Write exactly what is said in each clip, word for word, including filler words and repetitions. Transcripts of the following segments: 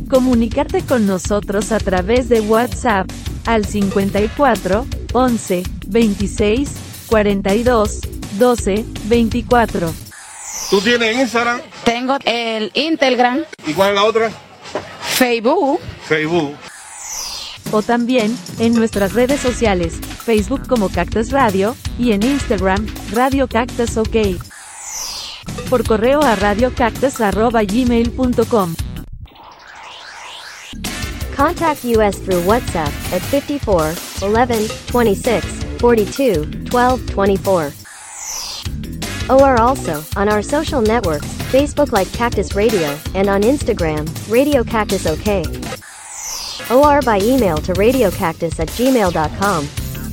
Comunicarte con nosotros a través de WhatsApp al cincuenta y cuatro, once, veintiséis, cuarenta y dos, doce, veinticuatro. ¿Tú tienes Instagram? Tengo el Instagram. ¿Y cuál es la otra? Facebook. Facebook. O también en nuestras redes sociales, Facebook como Cactus Radio y en Instagram, Radio Cactus OK. Por correo a radiocactus arroba gmail punto com. Contact us through WhatsApp at fifty-four, eleven, twenty-six, forty-two, twelve, twenty-four. Or also on our social networks, Facebook like Cactus Radio, and on Instagram, Radio Cactus OK. Or by email to radiocactus at gmail dot com.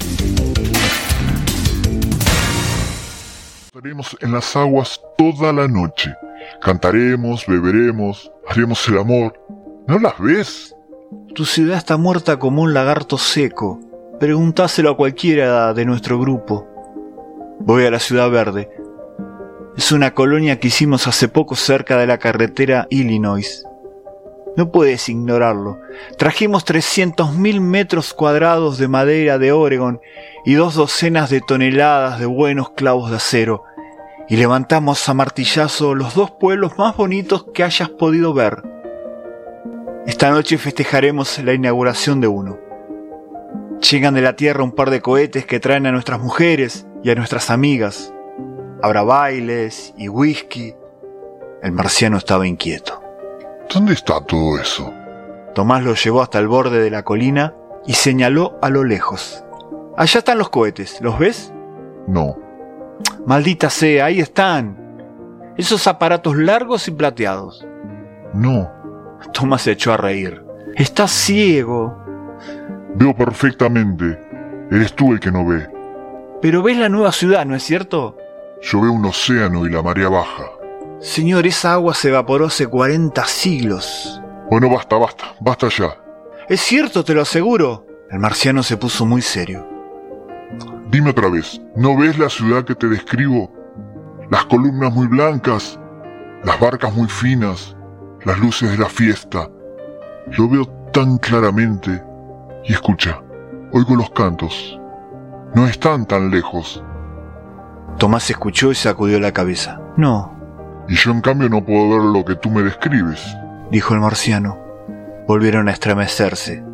Estaremos en las aguas toda la noche. Cantaremos, beberemos, haremos el amor. ¿No las ves? Tu ciudad está muerta como un lagarto seco. Preguntáselo a cualquiera de nuestro grupo. Voy a la Ciudad Verde. Es una colonia que hicimos hace poco cerca de la carretera Illinois. No puedes ignorarlo. Trajimos trescientos mil metros cuadrados de madera de Oregon y dos docenas de toneladas de buenos clavos de acero. Y levantamos a martillazo los dos pueblos más bonitos que hayas podido ver. Esta noche festejaremos la inauguración de uno. Llegan de la tierra un par de cohetes que traen a nuestras mujeres y a nuestras amigas. Habrá bailes y whisky. El marciano estaba inquieto. ¿Dónde está todo eso? Tomás lo llevó hasta el borde de la colina y señaló a lo lejos. Allá están los cohetes, ¿los ves? No. Maldita sea, ahí están. Esos aparatos largos y plateados. No. Tomás se echó a reír. Estás ciego. Veo perfectamente. Eres tú el que no ve. Pero ves la nueva ciudad, ¿no es cierto? Yo veo un océano y la marea baja. Señor, esa agua se evaporó hace cuarenta siglos. Bueno, basta, basta, basta ya. Es cierto, te lo aseguro. El marciano se puso muy serio. Dime otra vez, ¿no ves la ciudad que te describo? Las columnas muy blancas, las barcas muy finas, las luces de la fiesta. Lo veo tan claramente. Y escucha, oigo los cantos. No están tan lejos. Tomás escuchó y sacudió la cabeza. No. Y yo en cambio no puedo ver lo que tú me describes, dijo el marciano. Volvieron a estremecerse.